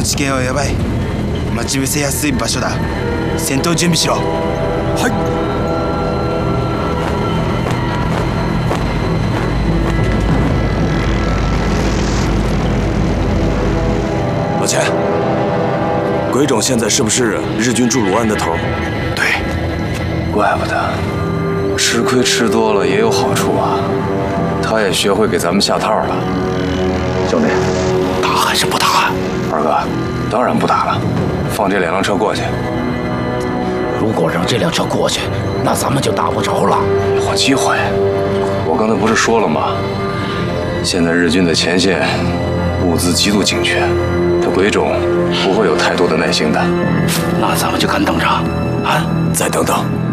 の地形はやばい。待ち伏せやすい場所だ。戦闘準備しろ。 はい。老钱，鬼冢现在是不是日军驻鲁安的头？ 对，怪不得，吃亏吃多了也有好处啊。他也学会给咱们下套了。兄弟，打还是不打？二哥，当然不打了，放这2辆车过去。 如果让这辆车过去，那咱们就打不着了。 有机会，我刚才不是说了吗？现在日军的前线物资极度紧缺，他鬼冢不会有太多的耐心的。 那咱们就干等着，啊！ 再等等。